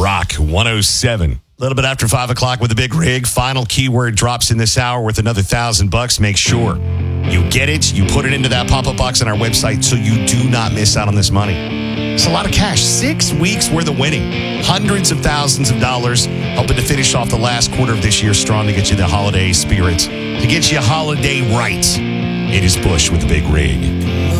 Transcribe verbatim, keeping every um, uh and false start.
Rock one oh seven. A little bit after five o'clock with the big rig. Final keyword drops in this hour worth another thousand bucks. Make sure you get it. You put it into that pop-up box on our website so you do not miss out on this money. It's a lot of cash. Six weeks worth of winning. Hundreds of thousands of dollars helping to finish off the last quarter of this year strong to get you the holiday spirit, to get you holiday right. It is Bush with the big rig.